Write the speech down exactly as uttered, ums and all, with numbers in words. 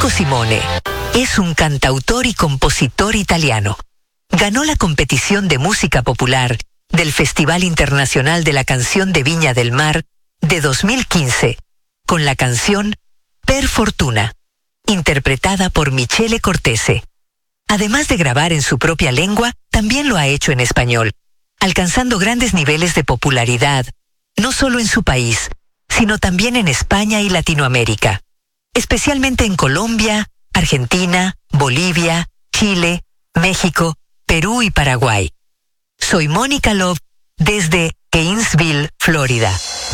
Federico Simone es un cantautor y compositor italiano. Ganó la competición de música popular del Festival Internacional de la Canción de Viña del Mar de dos mil quince con la canción Per Fortuna, interpretada por Michele Cortese. Además de grabar en su propia lengua, también lo ha hecho en español, alcanzando grandes niveles de popularidad, no solo en su país, sino también en España y Latinoamérica, especialmente en Colombia, Argentina, Bolivia, Chile, México, Perú y Paraguay. Soy Mónica Love desde Gainesville, Florida.